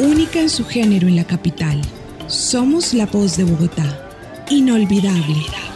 única en su género en la capital. Somos la voz de Bogotá. Inolvidable.